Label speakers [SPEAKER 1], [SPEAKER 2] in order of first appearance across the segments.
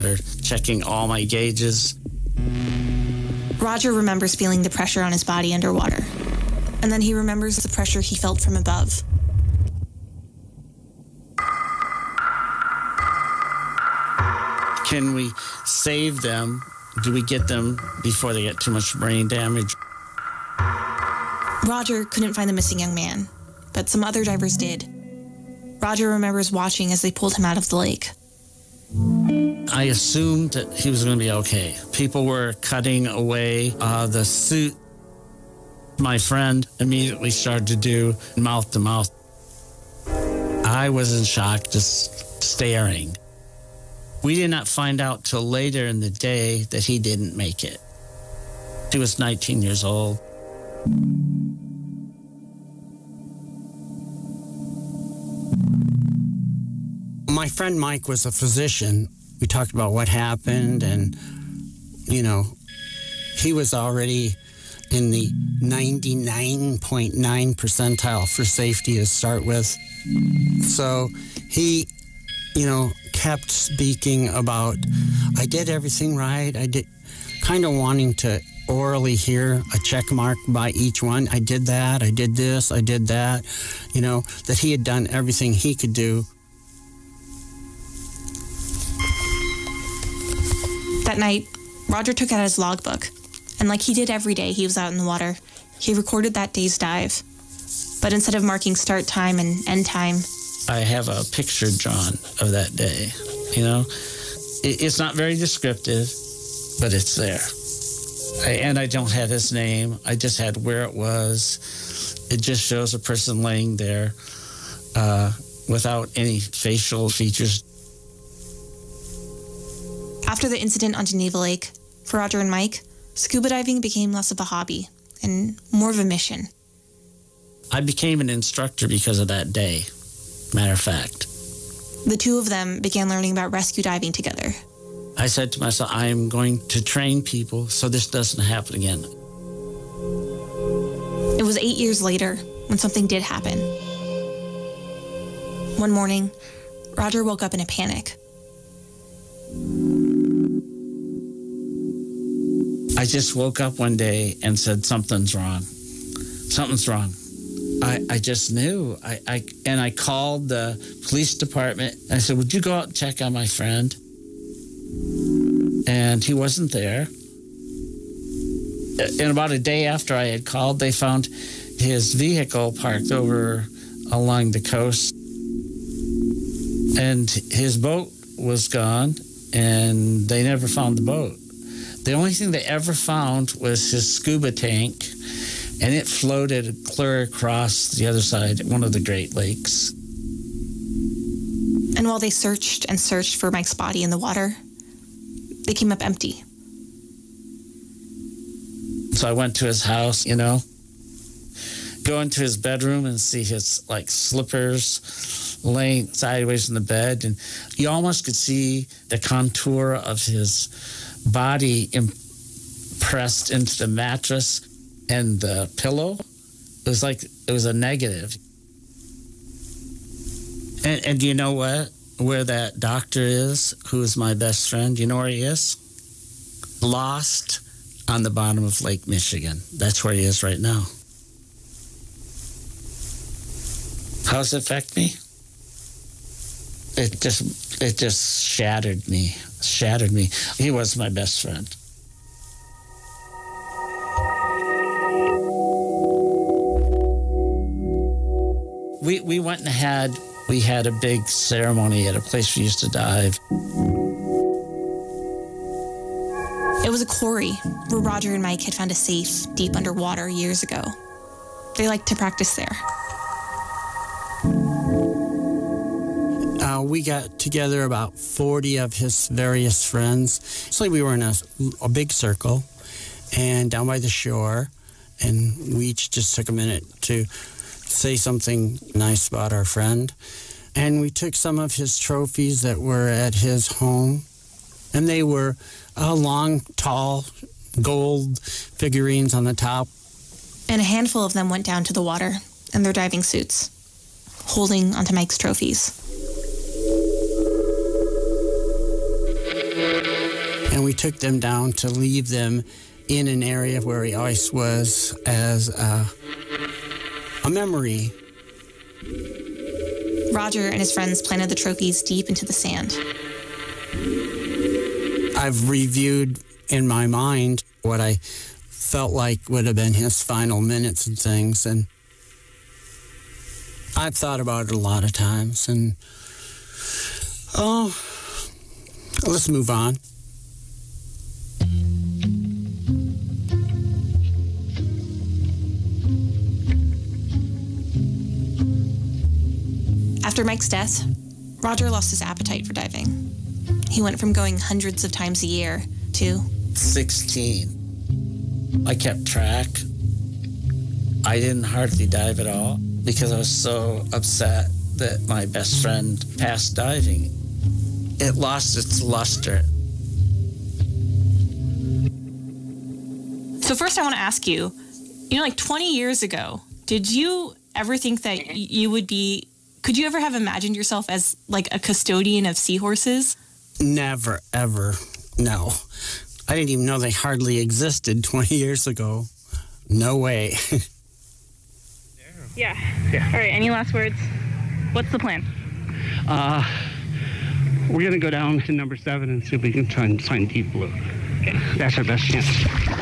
[SPEAKER 1] They're checking all my gauges.
[SPEAKER 2] Roger remembers feeling the pressure on his body underwater. And then he remembers the pressure he felt from above.
[SPEAKER 1] Can we save them? Do we get them before they get too much brain damage?
[SPEAKER 2] Roger couldn't find the missing young man, but some other divers did. Roger remembers watching as they pulled him out of the lake.
[SPEAKER 1] I assumed that he was going to be okay. People were cutting away the suit. My friend immediately started to do mouth to mouth. I was in shock, just staring. We did not find out till later in the day that he didn't make it. He was 19 years old. My friend Mike was a physician. We talked about what happened, and, you know, he was already in the 99.9 percentile for safety to start with. So he, you know, kept speaking about, I did everything right. I did, kind of wanting to orally hear a check mark by each one. I did that, I did this, I did that, you know, that he had done everything he could do.
[SPEAKER 2] That night, Roger took out his logbook, and like he did every day he was out in the water, he recorded that day's dive. But instead of marking start time and end time, I have a picture drawn of that day, you know? It's not very descriptive, but it's there. And I don't have his name. I just had where it was. It just shows a person laying there without any facial features. After the incident on Geneva Lake, for Roger and Mike, scuba diving became less of a hobby and more of a mission. I became an instructor because of that day, matter of fact. The two of them began learning about rescue diving together. I said to myself, I am going to train people so this doesn't happen again. It was 8 years later when something did happen. One morning, Roger woke up in a panic. I just woke up one day and said, something's wrong. Something's wrong. I just knew. I called the police department. I said, would you go out and check on my friend? And he wasn't there. And about a day after I had called, they found his vehicle parked over along the coast. And his boat was gone, and they never found the boat. The only thing they ever found was his scuba tank, and it floated clear across the other side, one of the Great Lakes. And while they searched and searched for Mike's body in the water, they came up empty. So I went to his house, you know, go into his bedroom and see his, like, slippers laying sideways in the bed. And you almost could see the contour of his body impressed into the mattress and the pillow. It was like it was a negative. And do you know what? Where that doctor is, who is my best friend, you know where he is? Lost on the bottom of Lake Michigan. That's where he is right now. How does it affect me? It just shattered me. Shattered me. He was my best friend. We went and we had a big ceremony at a place we used to dive. It was a quarry where Roger and Mike had found a safe deep underwater years ago. They liked to practice there. We got together about 40 of his various friends. So we were in a big circle and down by the shore, and we each just took a minute to say something nice about our friend. And we took some of his trophies that were at his home, and they were long, tall, gold figurines on the top. And a handful of them went down to the water in their diving suits, holding onto Mike's trophies.
[SPEAKER 1] And we took them down to leave them in an area where he always was as a memory.
[SPEAKER 2] Roger and his friends planted the trophies deep into the sand.
[SPEAKER 1] I've reviewed in my mind what I felt like would have been his final minutes and things, and I've thought about it a lot of times, and let's move on.
[SPEAKER 2] After Mike's death, Roger lost his appetite for diving. He went from going hundreds of times a year to
[SPEAKER 1] 16. I kept track. I didn't hardly dive at all because I was so upset that my best friend passed diving. It lost its luster.
[SPEAKER 2] So first I want to ask you, like 20 years ago, did you ever think that you would be, could you ever have imagined yourself as like a custodian of seahorses?
[SPEAKER 1] Never, ever. No. I didn't even know they hardly existed 20 years ago. No way.
[SPEAKER 3] Yeah. All right, any last words? What's the plan?
[SPEAKER 4] We're going to go down to number 7 and see if we can try and find deep blue. Okay. That's our best chance.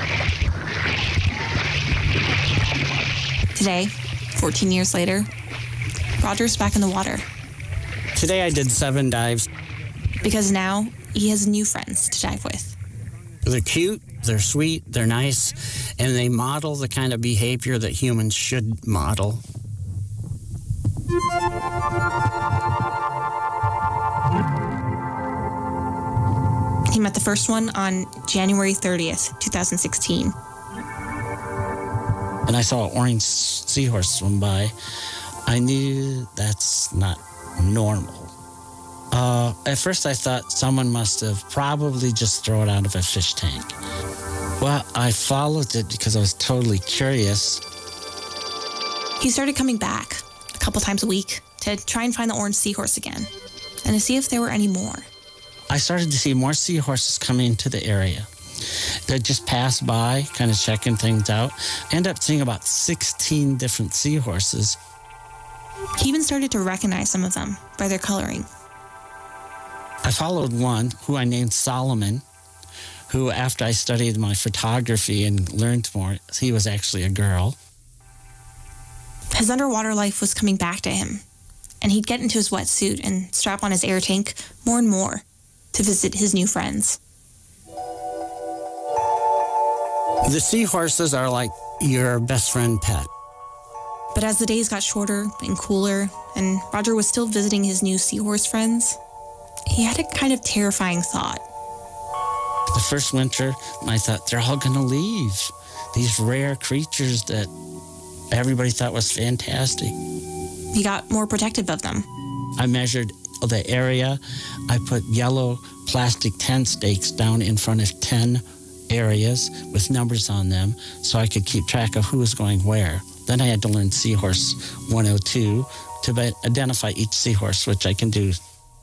[SPEAKER 2] Today, 14 years later, Roger's back in the water.
[SPEAKER 1] Today I did 7 dives.
[SPEAKER 2] Because now he has new friends to dive with.
[SPEAKER 1] They're cute, they're sweet, they're nice, and they model the kind of behavior that humans should model.
[SPEAKER 2] He met the first one on January 30th, 2016.
[SPEAKER 1] And I saw an orange seahorse swim by. I knew that's not normal. At first I thought someone must have probably just thrown it out of a fish tank. Well, I followed it because I was totally curious.
[SPEAKER 2] He started coming back a couple times a week to try and find the orange seahorse again and to see if there were any more.
[SPEAKER 1] I started to see more seahorses coming into the area. They'd just pass by, kind of checking things out. I ended up seeing about 16 different seahorses.
[SPEAKER 2] He even started to recognize some of them by their coloring.
[SPEAKER 1] I followed one who I named Solomon, who after I studied my photography and learned more, he was actually a girl.
[SPEAKER 2] His underwater life was coming back to him, and he'd get into his wetsuit and strap on his air tank more and more to visit his new friends.
[SPEAKER 1] The seahorses are like your best friend pet.
[SPEAKER 2] But as the days got shorter and cooler, and Roger was still visiting his new seahorse friends, he had a kind of terrifying thought.
[SPEAKER 1] The first winter, I thought, they're all going to leave. These rare creatures that everybody thought was fantastic.
[SPEAKER 2] He got more protective of them.
[SPEAKER 1] I measured the area. I put yellow plastic tent stakes down in front of 10 areas with numbers on them so I could keep track of who was going where. Then I had to learn Seahorse 102 to identify each seahorse, which I can do.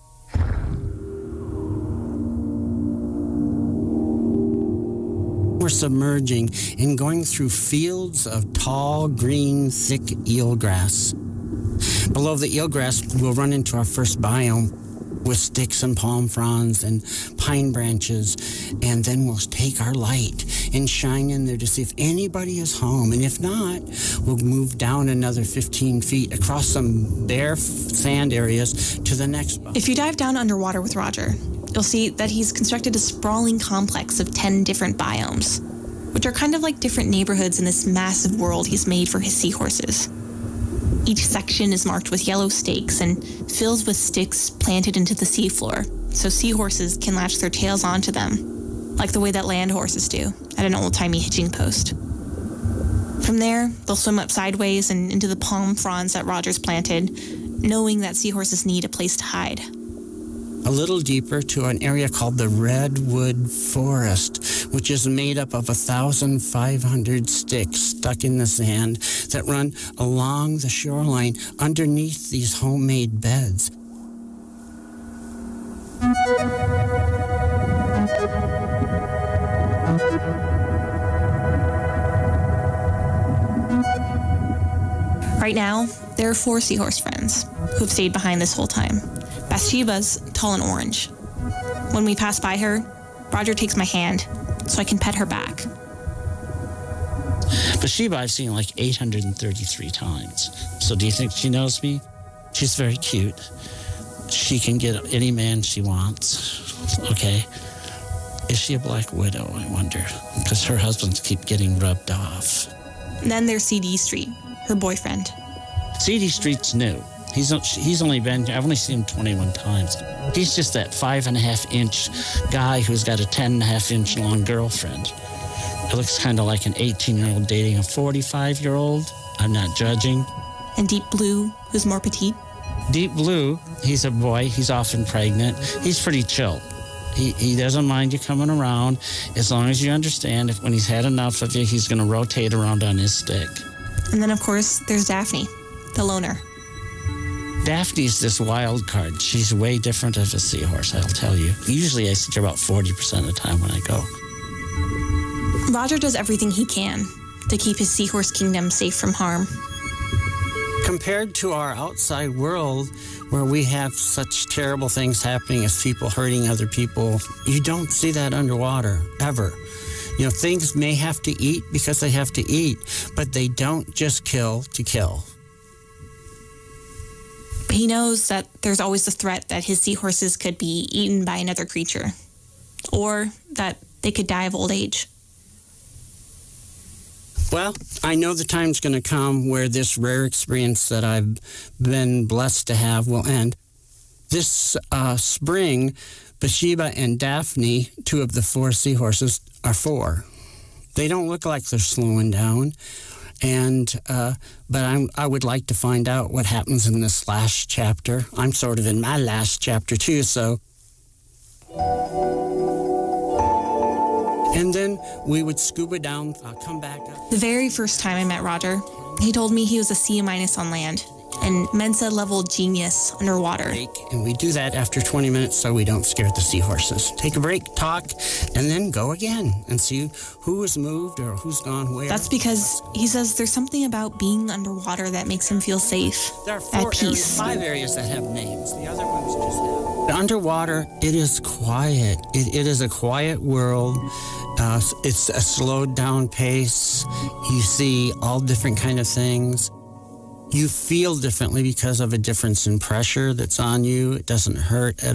[SPEAKER 1] We're submerging and going through fields of tall, green, thick eelgrass. Below the eelgrass, we'll run into our first biome with sticks and palm fronds and pine branches, and then we'll take our light and shine in there to see if anybody is home, and if not, we'll move down another 15 feet across some bare sand areas to the next spot.
[SPEAKER 2] If you dive down underwater with Roger, you'll see that he's constructed a sprawling complex of 10 different biomes, which are kind of like different neighborhoods in this massive world he's made for his seahorses. Each section is marked with yellow stakes and filled with sticks planted into the seafloor, so seahorses can latch their tails onto them, like the way that land horses do at an old-timey hitching post. From there, they'll swim up sideways and into the palm fronds that Roger's planted, knowing that seahorses need a place to hide.
[SPEAKER 1] A little deeper to an area called the Redwood Forest, which is made up of 1,500 sticks stuck in the sand that run along the shoreline underneath these homemade beds.
[SPEAKER 2] Right now, there are 4 seahorse friends who have stayed behind this whole time. Bathsheba's tall and orange. When we pass by her, Roger takes my hand so I can pet her back.
[SPEAKER 1] Bathsheba I've seen like 833 times. So do you think she knows me? She's very cute. She can get any man she wants. Okay. Is she a black widow, I wonder? Because her husbands keep getting rubbed off.
[SPEAKER 2] And then there's C.D. Street, her boyfriend.
[SPEAKER 1] C.D. Street's new. He's only been, I've only seen him 21 times. He's just that 5.5-inch guy who's got a 10.5-inch long girlfriend. It looks kind of like an 18-year-old dating a 45-year-old. I'm not judging.
[SPEAKER 2] And Deep Blue, who's more petite.
[SPEAKER 1] Deep Blue, he's a boy. He's often pregnant. He's pretty chill. He doesn't mind you coming around as long as you understand if when he's had enough of you, he's going to rotate around on his stick.
[SPEAKER 2] And then, of course, there's Daphne, the loner.
[SPEAKER 1] Daphne's this wild card. She's way different of a seahorse, I'll tell you. Usually I see her about 40% of the time when I go.
[SPEAKER 2] Roger does everything he can to keep his seahorse kingdom safe from harm.
[SPEAKER 1] Compared to our outside world, where we have such terrible things happening as people hurting other people, you don't see that underwater, ever. You know, things may have to eat because they have to eat, but they don't just kill to kill.
[SPEAKER 2] He knows that there's always the threat that his seahorses could be eaten by another creature, or that they could die of old age.
[SPEAKER 1] Well, I know the time's going to come where this rare experience that I've been blessed to have will end. This spring, Bathsheba and Daphne, 2 of the 4 seahorses, are 4. They don't look like they're slowing down, but I would like to find out what happens in this last chapter. I'm sort of in my last chapter too, so. And then we would scuba down, come back up.
[SPEAKER 2] The very first time I met Roger, he told me he was a C- on land and Mensa-level genius underwater.
[SPEAKER 1] And we do that after 20 minutes so we don't scare the seahorses. Take a break, talk, and then go again and see who has moved or who's gone where.
[SPEAKER 2] That's because he says there's something about being underwater that makes him feel safe,
[SPEAKER 1] there are
[SPEAKER 2] at peace.
[SPEAKER 1] 5 areas that have names. The other ones just have. Underwater, it is quiet. It is a quiet world. It's a slowed down pace. You see all different kind of things. You feel differently because of a difference in pressure that's on you. It doesn't hurt at